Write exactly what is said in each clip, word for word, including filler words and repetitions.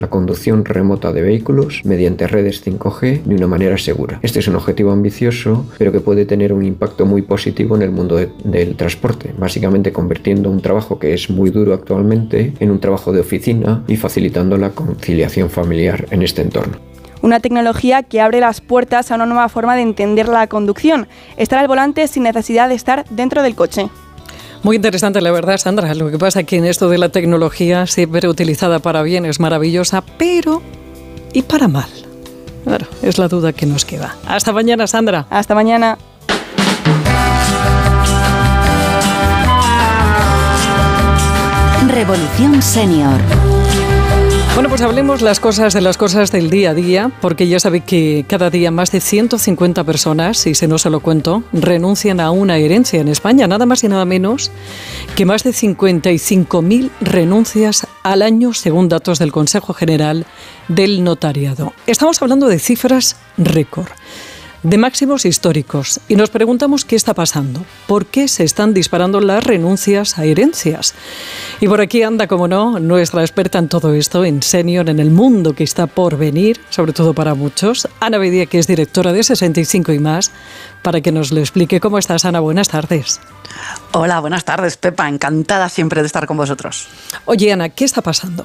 la conducción remota de vehículos mediante redes cinco G de una manera segura. Este es un objetivo ambicioso, pero que puede tener un impacto muy positivo en el mundo de, del transporte, básicamente convirtiendo un trabajo que es muy duro actualmente en un trabajo de oficina y facilitando la conciliación familiar en este entorno. Una tecnología que abre las puertas a una nueva forma de entender la conducción, estar al volante sin necesidad de estar dentro del coche. Muy interesante, la verdad, Sandra. Lo que pasa es que en esto de la tecnología, siempre utilizada para bien, es maravillosa, pero ¿y para mal? Claro, es la duda que nos queda. Hasta mañana, Sandra. Hasta mañana. Revolución Senior. Bueno, pues hablemos las cosas de las cosas del día a día, porque ya sabe que cada día más de ciento cincuenta personas, y si no se lo cuento, renuncian a una herencia en España, nada más y nada menos que más de cincuenta y cinco mil renuncias al año, según datos del Consejo General del Notariado. Estamos hablando de cifras récord, de máximos históricos, y nos preguntamos qué está pasando, por qué se están disparando las renuncias a herencias. Y por aquí anda, como no, nuestra experta en todo esto, en senior, en el mundo que está por venir, sobre todo para muchos, Ana Bedía, que es directora de sesenta y cinco y más, para que nos lo explique. ¿Cómo estás, Ana? Buenas tardes. Hola, buenas tardes, Pepa. Encantada siempre de estar con vosotros. Oye, Ana, ¿qué está pasando?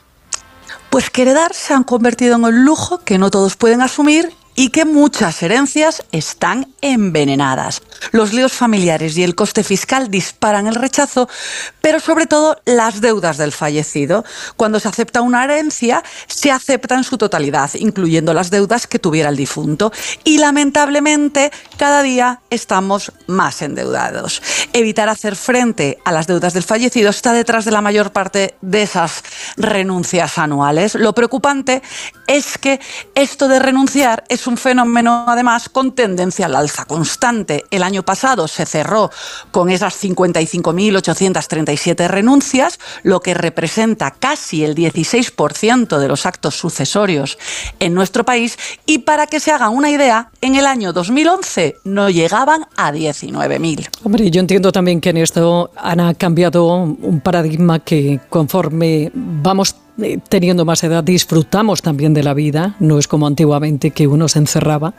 Pues que heredar se han convertido en un lujo que no todos pueden asumir y que muchas herencias están envenenadas. Los líos familiares y el coste fiscal disparan el rechazo, pero sobre todo las deudas del fallecido. Cuando se acepta una herencia, se acepta en su totalidad, incluyendo las deudas que tuviera el difunto. Y lamentablemente, cada día estamos más endeudados. Evitar hacer frente a las deudas del fallecido está detrás de la mayor parte de esas renuncias anuales. Lo preocupante es que esto de renunciar es un fenómeno, además, con tendencia al alza constante. El año pasado se cerró con esas cincuenta y cinco mil ochocientas treinta y siete renuncias, lo que representa casi el dieciséis por ciento de los actos sucesorios en nuestro país. Y para que se hagan una idea, en el año dos mil once no llegaban a diecinueve mil. Hombre, yo entiendo también que en esto han cambiado un paradigma que conforme vamos teniendo más edad, disfrutamos también de la vida, no es como antiguamente que uno se encerraba,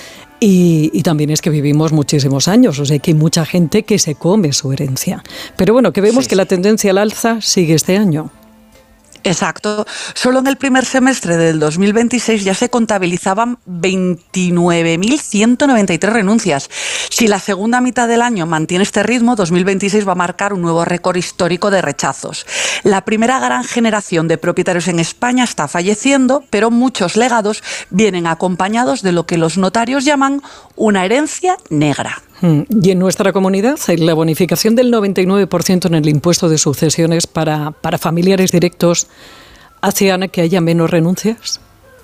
y, y también es que vivimos muchísimos años, o sea que hay mucha gente que se come su herencia. Pero bueno, que vemos sí, que sí. la tendencia al alza sigue este año. Exacto. Solo en el primer semestre del dos mil veintiséis ya se contabilizaban veintinueve mil ciento noventa y tres renuncias. Si la segunda mitad del año mantiene este ritmo, dos mil veintiséis va a marcar un nuevo récord histórico de rechazos. La primera gran generación de propietarios en España está falleciendo, pero muchos legados vienen acompañados de lo que los notarios llaman una herencia negra. Y en nuestra comunidad, la bonificación del noventa y nueve por ciento en el impuesto de sucesiones para, para familiares directos hace, Ana, que haya menos renuncias.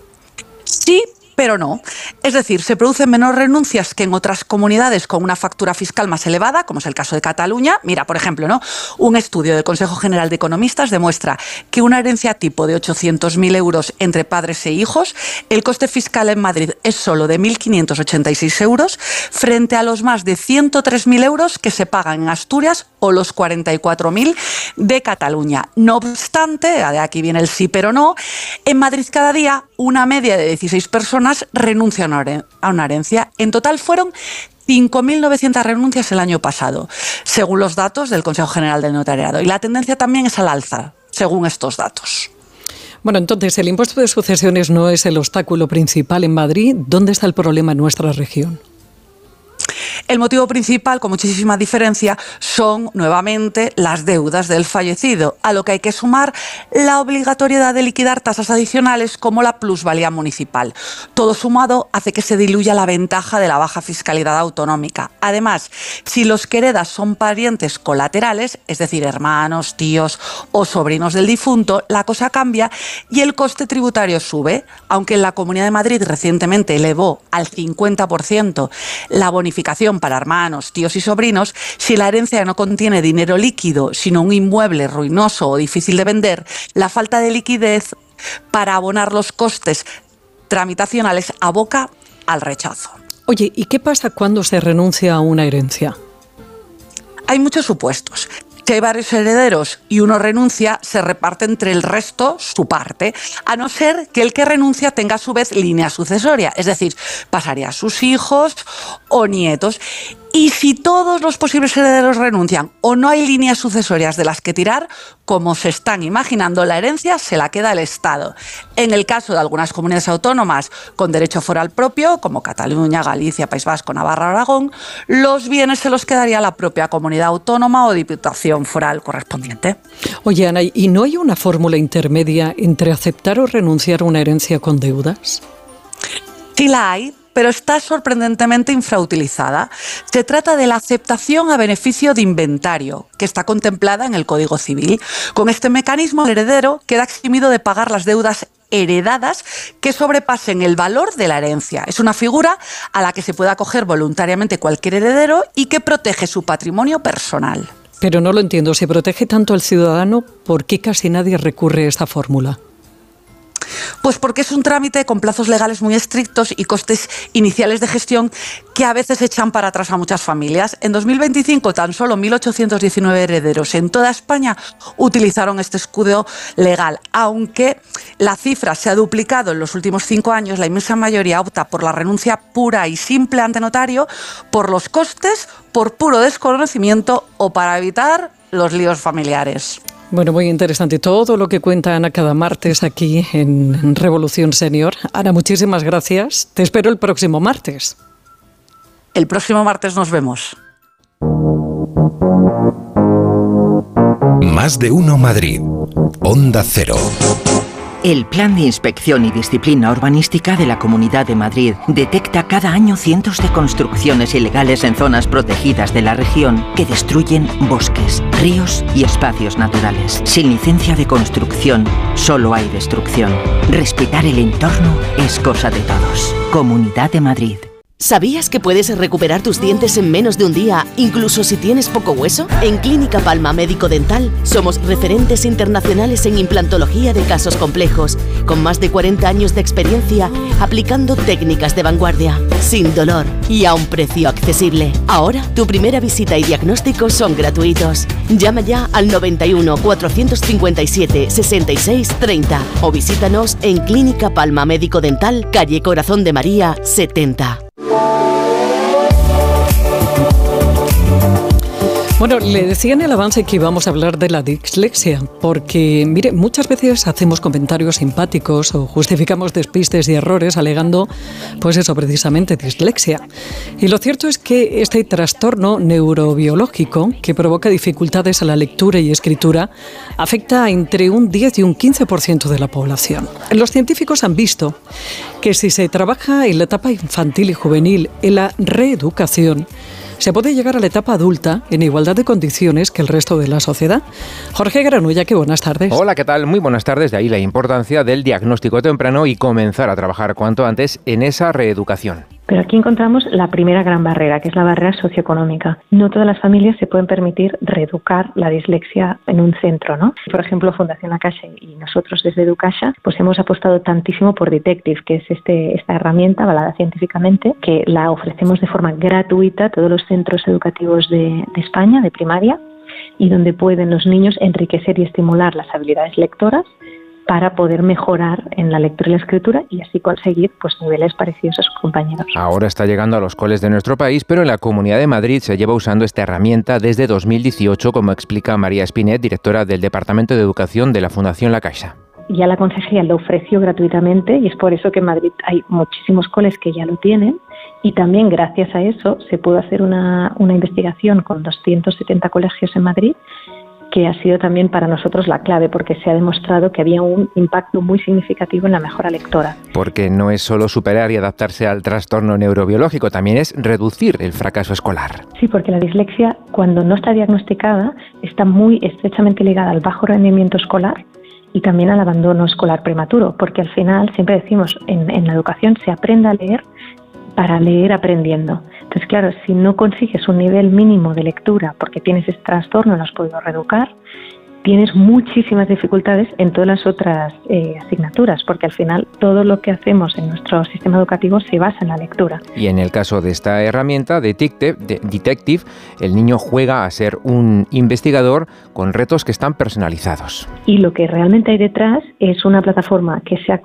Sí, pero no. Es decir, se producen menos renuncias que en otras comunidades con una factura fiscal más elevada, como es el caso de Cataluña. Mira, por ejemplo, ¿no? Un estudio del Consejo General de Economistas demuestra que una herencia tipo de ochocientos mil euros entre padres e hijos, el coste fiscal en Madrid es solo de mil quinientos ochenta y seis euros, frente a los más de ciento tres mil euros que se pagan en Asturias o los cuarenta y cuatro mil de Cataluña. No obstante, de aquí viene el sí pero no, en Madrid cada día una media de dieciséis personas renuncian a una herencia. En total fueron cinco mil novecientas renuncias el año pasado, según los datos del Consejo General del Notariado. Y la tendencia también es al alza, según estos datos. Bueno, entonces, el impuesto de sucesiones no es el obstáculo principal en Madrid. ¿Dónde está el problema en nuestra región? El motivo principal, con muchísima diferencia, son nuevamente las deudas del fallecido, a lo que hay que sumar la obligatoriedad de liquidar tasas adicionales como la plusvalía municipal. Todo sumado hace que se diluya la ventaja de la baja fiscalidad autonómica. Además, si los que heredas son parientes colaterales, es decir, hermanos, tíos o sobrinos del difunto, la cosa cambia y el coste tributario sube. Aunque en la Comunidad de Madrid recientemente elevó al cincuenta por ciento la bonificación para hermanos, tíos y sobrinos, si la herencia no contiene dinero líquido, sino un inmueble ruinoso o difícil de vender, la falta de liquidez para abonar los costes tramitacionales aboca al rechazo. Oye, ¿y qué pasa cuando se renuncia a una herencia? Hay muchos supuestos. Si hay varios herederos y uno renuncia, se reparte entre el resto su parte, a no ser que el que renuncia tenga a su vez línea sucesoria, es decir, pasaría a sus hijos o nietos. Y si todos los posibles herederos renuncian o no hay líneas sucesorias de las que tirar, como se están imaginando, la herencia se la queda el Estado. En el caso de algunas comunidades autónomas con derecho foral propio, como Cataluña, Galicia, País Vasco, Navarra, Aragón, los bienes se los quedaría la propia comunidad autónoma o diputación foral correspondiente. Oye, Ana, ¿y no hay una fórmula intermedia entre aceptar o renunciar a una herencia con deudas? Sí la hay, pero está sorprendentemente infrautilizada. Se trata de la aceptación a beneficio de inventario, que está contemplada en el Código Civil. Con este mecanismo, el heredero queda eximido de pagar las deudas heredadas que sobrepasen el valor de la herencia. Es una figura a la que se puede acoger voluntariamente cualquier heredero y que protege su patrimonio personal. Pero no lo entiendo. Si protege tanto al ciudadano, ¿por qué casi nadie recurre a esta fórmula? Pues porque es un trámite con plazos legales muy estrictos y costes iniciales de gestión que a veces echan para atrás a muchas familias. En dos mil veinticinco, tan solo mil ochocientos diecinueve herederos en toda España utilizaron este escudo legal. Aunque la cifra se ha duplicado en los últimos cinco años, la inmensa mayoría opta por la renuncia pura y simple ante notario, por los costes, por puro desconocimiento o para evitar los líos familiares. Bueno, muy interesante todo lo que cuenta Ana cada martes aquí en Revolución Senior. Ana, muchísimas gracias. Te espero el próximo martes. El próximo martes nos vemos. Más de uno Madrid. Onda Cero. El Plan de Inspección y Disciplina Urbanística de la Comunidad de Madrid detecta cada año cientos de construcciones ilegales en zonas protegidas de la región que destruyen bosques, ríos y espacios naturales. Sin licencia de construcción, solo hay destrucción. Respetar el entorno es cosa de todos. Comunidad de Madrid. ¿Sabías que puedes recuperar tus dientes en menos de un día, incluso si tienes poco hueso? En Clínica Palma Médico Dental somos referentes internacionales en implantología de casos complejos, con más de cuarenta años de experiencia aplicando técnicas de vanguardia, sin dolor y a un precio accesible. Ahora, tu primera visita y diagnóstico son gratuitos. Llama ya al noventa y uno, cuatrocientos cincuenta y siete, sesenta y seis, treinta o visítanos en Clínica Palma Médico Dental, calle Corazón de María, setenta. Bueno, le decía en el avance que íbamos a hablar de la dislexia, porque, mire, muchas veces hacemos comentarios simpáticos o justificamos despistes y errores alegando, pues eso, precisamente dislexia. Y lo cierto es que este trastorno neurobiológico, que provoca dificultades a la lectura y escritura, afecta a entre un diez y un quince por ciento de la población. Los científicos han visto que si se trabaja en la etapa infantil y juvenil en la reeducación, se puede llegar a la etapa adulta en igualdad de condiciones que el resto de la sociedad. Jorge Granulla, qué buenas tardes. Hola, ¿qué tal? Muy buenas tardes. De ahí la importancia del diagnóstico temprano y comenzar a trabajar cuanto antes en esa reeducación. Pero aquí encontramos la primera gran barrera, que es la barrera socioeconómica. No todas las familias se pueden permitir reeducar la dislexia en un centro, ¿no? Por ejemplo, Fundación La Caixa y nosotros desde Educaixa, pues hemos apostado tantísimo por Detective, que es este esta herramienta avalada científicamente, que la ofrecemos de forma gratuita a todos los centros educativos de, de España, de primaria, y donde pueden los niños enriquecer y estimular las habilidades lectoras para poder mejorar en la lectura y la escritura y así conseguir pues niveles parecidos a sus compañeros. Ahora está llegando a los coles de nuestro país, pero en la Comunidad de Madrid se lleva usando esta herramienta desde dos mil dieciocho, como explica María Espinet, directora del Departamento de Educación de la Fundación La Caixa. Ya la consejería lo ofreció gratuitamente y es por eso que en Madrid hay muchísimos coles que ya lo tienen y también gracias a eso se pudo hacer una, una investigación con doscientos setenta colegios en Madrid, que ha sido también para nosotros la clave, porque se ha demostrado que había un impacto muy significativo en la mejora lectora. Porque no es solo superar y adaptarse al trastorno neurobiológico, también es reducir el fracaso escolar. Sí, porque la dislexia, cuando no está diagnosticada, está muy estrechamente ligada al bajo rendimiento escolar y también al abandono escolar prematuro, porque al final, siempre decimos, en, en la educación se aprende a leer para leer aprendiendo. Entonces, claro, si no consigues un nivel mínimo de lectura porque tienes ese trastorno, no has podido reeducar, tienes muchísimas dificultades en todas las otras eh, asignaturas, porque al final todo lo que hacemos en nuestro sistema educativo se basa en la lectura. Y en el caso de esta herramienta, Detective, de Detective, el niño juega a ser un investigador con retos que están personalizados. Y lo que realmente hay detrás es una plataforma que se ha